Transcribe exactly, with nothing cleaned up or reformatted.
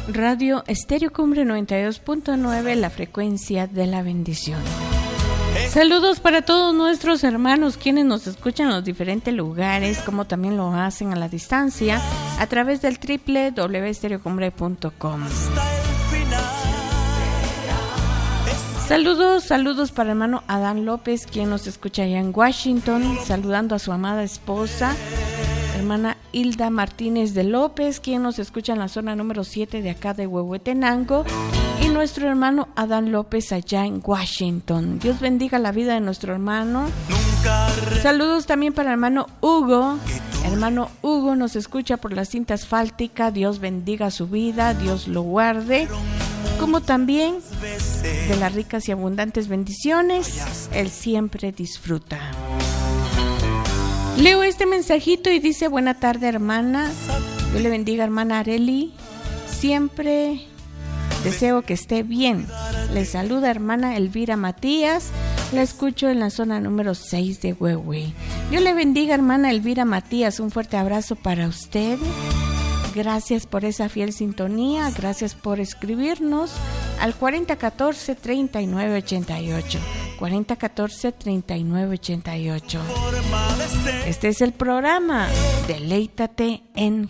Radio Estéreo Cumbre noventa y dos punto nueve, la frecuencia de la bendición. Saludos para todos nuestros hermanos quienes nos escuchan en los diferentes lugares, como también lo hacen a la distancia a través del doble u doble u doble u punto estéreo cumbre punto com. Saludos, saludos para el hermano Adán López, quien nos escucha allá en Washington, saludando a su amada esposa, hermana Hilda Martínez de López, quien nos escucha en la zona número siete de acá de Huehuetenango, y nuestro hermano Adán López allá en Washington. Dios bendiga la vida de nuestro hermano. Saludos también para el hermano Hugo. Hermano Hugo nos escucha por la cinta asfáltica. Dios bendiga su vida, Dios lo guarde, como también de las ricas y abundantes bendiciones él siempre disfruta. Leo este mensajito y dice: buena tarde, hermana. Dios le bendiga, hermana Areli. Siempre deseo que esté bien. Le saluda hermana Elvira Matías. La escucho en la zona número seis de Huehue. Dios le bendiga, hermana Elvira Matías. Un fuerte abrazo para usted. Gracias por esa fiel sintonía. Gracias por escribirnos al cuarenta catorce treinta y nueve ochenta y ocho. cuarenta catorce treinta y nueve ochenta y ocho. Este es el programa Deleítate en